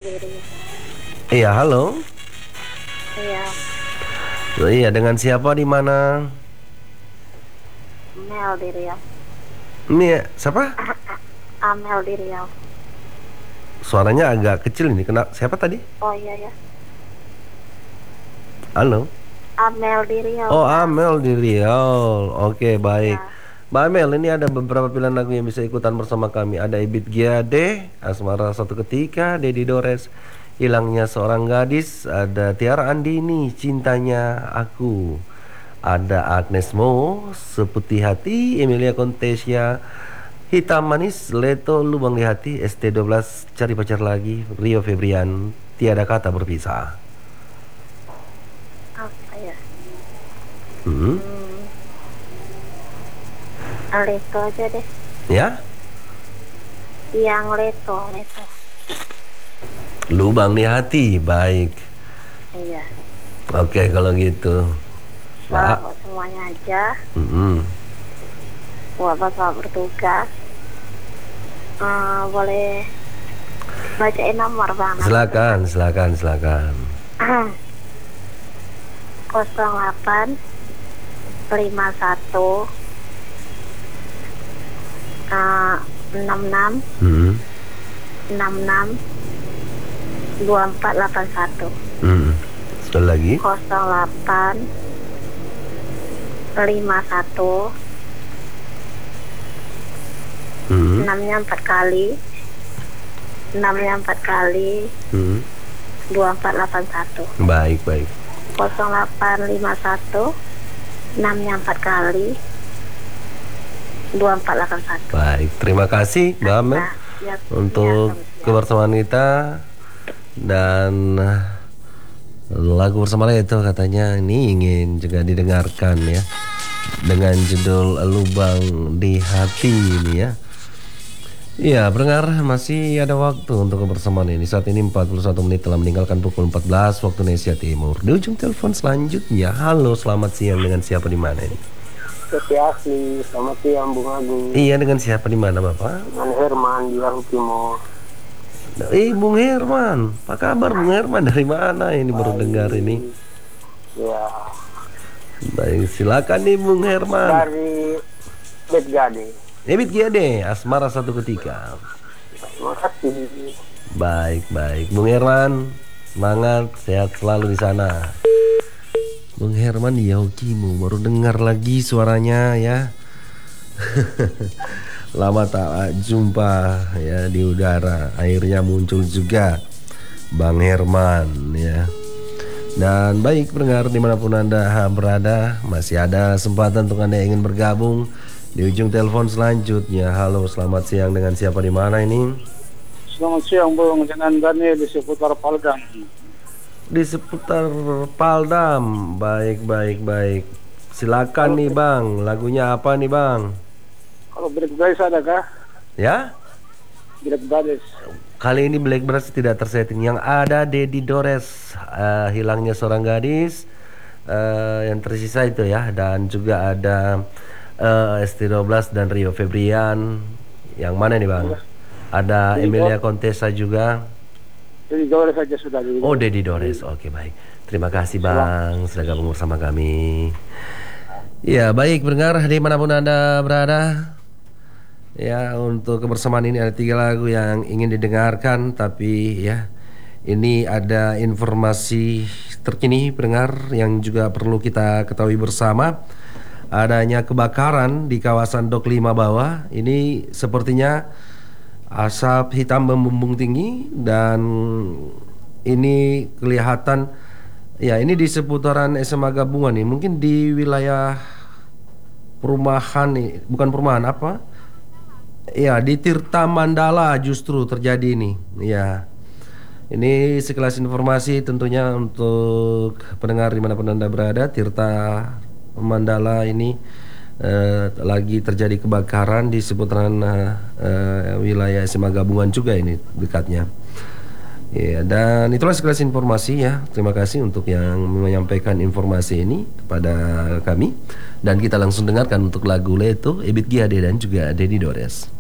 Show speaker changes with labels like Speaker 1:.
Speaker 1: diri.
Speaker 2: Iya, halo.
Speaker 1: Iya,
Speaker 2: Oh, iya, dengan siapa di mana?
Speaker 1: Mel di Riau.
Speaker 2: Ini siapa?
Speaker 1: Amel di Riau.
Speaker 2: Suaranya agak kecil ini. Kena siapa tadi?
Speaker 1: Oh iya ya,
Speaker 2: Halo.
Speaker 1: Amel di Riau,
Speaker 2: Oh,
Speaker 1: Bang.
Speaker 2: Amel di Riau. Oke, baik.
Speaker 1: Ya,
Speaker 2: Mbak Amel, ini ada beberapa pilihan lagu yang bisa ikutan bersama kami. Ada Ebit Giade, Asmara Satu Ketika, Dedi Dores, Hilangnya Seorang Gadis, ada Tiara Andini, Cintanya Aku. Ada Agnes Mo, Seputih Hati, Emilia Contesia, Hitam Manis, Leto, Lubang di Hati, ST12, Cari Pacar Lagi, Rio Febrian, Tiada Kata Berpisah.
Speaker 1: apa ya?
Speaker 2: Hmm,
Speaker 1: Hmm, Leto aja deh.
Speaker 2: ya,
Speaker 1: Yang Leto.
Speaker 2: Lubang di Hati, baik.
Speaker 1: Iya,
Speaker 2: Oke, kalau gitu,
Speaker 1: salah
Speaker 2: Pak.
Speaker 1: buat semuanya aja.
Speaker 2: Hmm,
Speaker 1: Buat bapak bertugas. Boleh bacain nomor, Bang.
Speaker 2: silakan, silakan, silakan.
Speaker 1: 08 51 66
Speaker 2: Hmm,
Speaker 1: 66 2481.
Speaker 2: hmm. Sekali lagi.
Speaker 1: 08 51
Speaker 2: Hmm,
Speaker 1: 6-nya 4 kali, 6-nya 4 kali,
Speaker 2: hmm.
Speaker 1: 2481.
Speaker 2: Baik, baik.
Speaker 1: 0851 6-nya 4 kali, 2481.
Speaker 2: Baik, terima kasih Mbak Amel
Speaker 1: Nah, ya,
Speaker 2: untuk
Speaker 1: ya,
Speaker 2: kebersamaan kita. Dan lagu bersama itu katanya ini ingin juga didengarkan ya, dengan judul Lubang di Hati ini ya. Iya, pendengar, masih ada waktu untuk kebersamaan ini. Saat ini 41 menit telah meninggalkan pukul 14 waktu Indonesia Timur. Di ujung telepon selanjutnya. Halo, selamat siang, dengan siapa di mana ini?
Speaker 3: Seperti asli, selamat siang Bung Agung.
Speaker 2: Iya, dengan siapa di mana, Bapak?
Speaker 3: Dengan Herman di Lampung Timur.
Speaker 2: Bung Herman. Apa kabar Bung Herman? Dari mana ini baru dengar ini?
Speaker 3: Ya,
Speaker 2: Baik, silakan nih Bung Herman.
Speaker 3: dari Betgade.
Speaker 2: Ebit Giade, Asmara Satu Ketika.
Speaker 3: Terima kasih.
Speaker 2: Baik, baik. Bung Herman, semangat, sehat selalu di sana. Bung Herman di Yaokimu, baru dengar lagi suaranya ya. Lama tak jumpa ya di udara. Akhirnya muncul juga Bang Herman ya. Dan baik pendengar dimanapun Anda berada, masih ada kesempatan untuk Anda yang ingin bergabung di ujung telepon selanjutnya. Halo, selamat siang, dengan siapa di mana ini?
Speaker 3: Selamat siang Bung, dengan Daniel di seputar Paldam.
Speaker 2: Di seputar Paldam. Baik, baik, baik. Silakan nih Bang, lagunya apa nih Bang?
Speaker 3: Kalau Black Guys adakah?
Speaker 2: Ya?
Speaker 3: Black Guys.
Speaker 2: Kali ini Blackbirds tidak tersetting. Yang ada Dedi Dores, Hilangnya Seorang Gadis, yang tersisa itu ya. Dan juga ada ST12 dan Rio Febrian. Yang mana nih Bang? Ada Emilia Contessa juga.
Speaker 3: Jadi Dores saja sudah di.
Speaker 2: Oh, Dedi Dores. Oke, baik. Terima kasih Bang sudah gabung bersama kami. Ya, baik pendengar dimanapun Anda berada. Ya, untuk kebersamaan ini ada 3 lagu yang ingin didengarkan. Tapi ya, ini ada informasi terkini pendengar yang juga perlu kita ketahui bersama. Adanya kebakaran di kawasan Dok 5 bawah. Ini sepertinya asap hitam membumbung tinggi. Dan ini kelihatan, ya ini di seputaran SMA Gabungan nih. Mungkin di wilayah perumahan nih, bukan perumahan apa? Ya, di Tirta Mandala justru terjadi ini. Ya, ini sekelas informasi tentunya untuk pendengar dimanapun Anda berada. Tirta Mandala ini lagi terjadi kebakaran di seputaran wilayah SMA Gabungan juga ini dekatnya. Ya, dan itulah sekelas informasi ya. Terima kasih untuk yang menyampaikan informasi ini kepada kami. Dan kita langsung dengarkan untuk lagu Leto, Ebit Giade dan juga Dedi Dores.